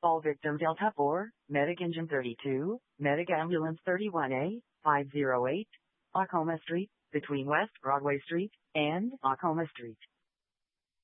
All victim Delta 4, Medic Engine 32, Medic Ambulance 31A, 508, Acoma Street, between West Broadway Street and Acoma Street.